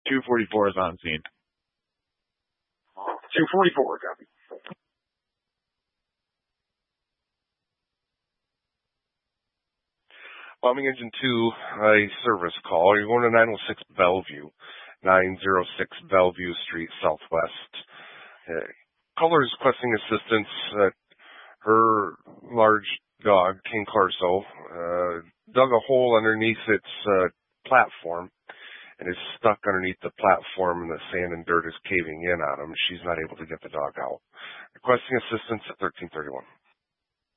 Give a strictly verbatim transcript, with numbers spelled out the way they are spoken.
two forty-four is on scene. two forty-four, copy. Bombing Engine two, a service call. You're going to nine oh six Bellevue, nine oh six Bellevue Street, Southwest. Uh, caller is requesting assistance. Uh, her large dog, King Corso, uh, dug a hole underneath its uh, platform and is stuck underneath the platform, and the sand and dirt is caving in on him. She's not able to get the dog out. Requesting assistance at thirteen thirty-one.